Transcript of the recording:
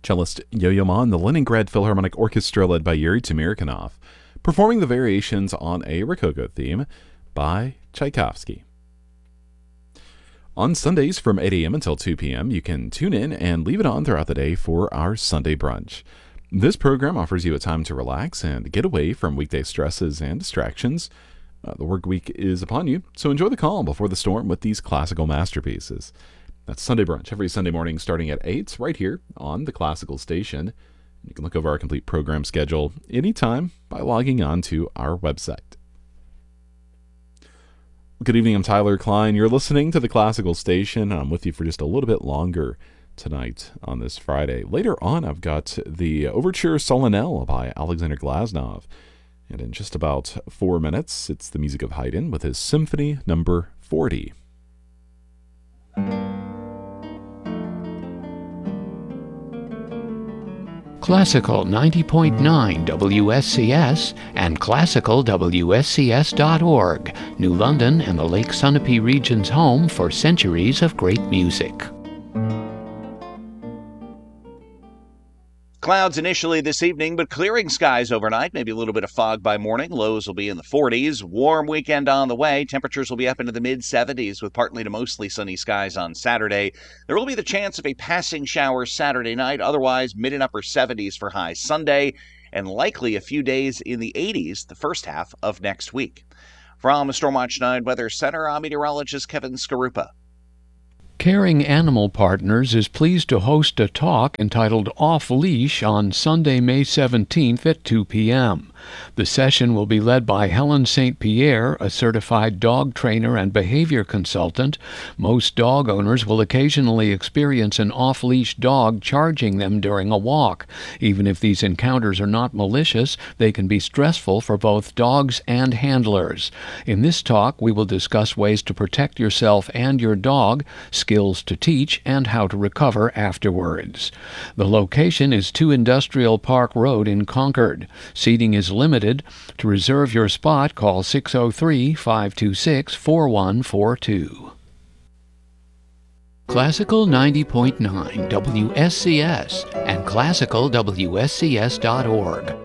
Cellist Yo-Yo Ma and the Leningrad Philharmonic Orchestra led by Yuri Tamirkanov, performing the variations on a Rococo theme by Tchaikovsky. On Sundays from 8 a.m. until 2 p.m., you can tune in and leave it on throughout the day for our Sunday brunch. This program offers you a time to relax and get away from weekday stresses and distractions. The work week is upon you, so enjoy the calm before the storm with these classical masterpieces. That's Sunday Brunch every Sunday morning starting at 8, right here on the Classical Station. You can look over our complete program schedule anytime by logging on to our website. Good evening, I'm Tyler Klein. You're listening to the Classical Station, and I'm with you for just a little bit longer tonight on this Friday. Later on, I've got the Overture Solennelle by Alexander Glasnov. And in just about 4 minutes, it's the music of Haydn with his Symphony Number 40. Classical 90.9 WSCS and classicalwscs.org, New London and the Lake Sunapee region's home for centuries of great music. Clouds initially this evening, but clearing skies overnight. Maybe a little bit of fog by morning. Lows will be in the 40s. Warm weekend on the way. Temperatures will be up into the mid-70s with partly to mostly sunny skies on Saturday. There will be the chance of a passing shower Saturday night. Otherwise, mid and upper 70s for highs Sunday, and likely a few days in the 80s the first half of next week. From the Stormwatch 9 Weather Center, I'm meteorologist Kevin Skarupa. Caring Animal Partners is pleased to host a talk entitled Off Leash on Sunday, May 17th at 2 p.m. The session will be led by Helen St. Pierre, a certified dog trainer and behavior consultant. Most dog owners will occasionally experience an off-leash dog charging them during a walk. Even if these encounters are not malicious, they can be stressful for both dogs and handlers. In this talk, we will discuss ways to protect yourself and your dog, skills to teach, and how to recover afterwards. The location is 2 Industrial Park Road in Concord. Seating is limited. To reserve your spot, call 603-526-4142. Classical 90.9 WSCS and classicalwscs.org.